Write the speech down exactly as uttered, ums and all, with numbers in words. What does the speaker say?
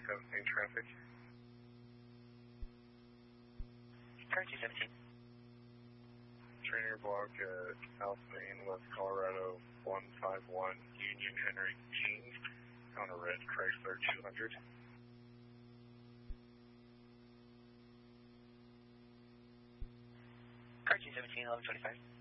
seventeen traffic. Car two seventeen. Trainer block at South Main, West Colorado, one five one, Union Henry King, on a red Chrysler two hundred. Car two seventeen, eleven twenty-five.